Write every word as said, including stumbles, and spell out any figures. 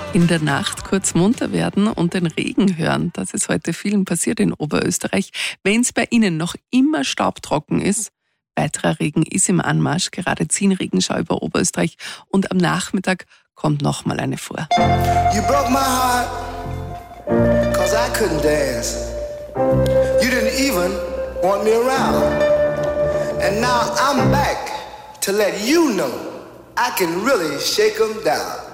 In der Nacht kurz munter werden und den Regen hören. Das ist heute vielen passiert in Oberösterreich. Wenn es bei Ihnen noch immer staubtrocken ist, weiterer Regen ist im Anmarsch. Gerade ziehen Regenschau über Oberösterreich und am Nachmittag kommt noch mal eine vor. You broke my heart, cause I couldn't dance. You didn't even want me around. And now I'm back to let you know I can really shake 'em down.